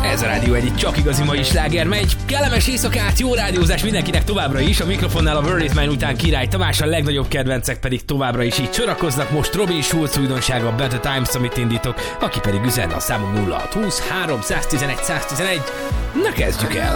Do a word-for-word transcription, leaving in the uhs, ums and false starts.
Ez a Rádió egy csak igazi mai sláger megy. Kellemes éjszakát, jó rádiózás mindenkinek továbbra is. A mikrofonnál a World Is Mine után Király Tamás, a legnagyobb kedvencek pedig továbbra is így sorakoznak. Most Robin Schulz újdonsága, Better Times, amit indítok, aki pedig üzen a számom nulla hat húsz három tizenegy száz tizenegy. Na kezdjük el!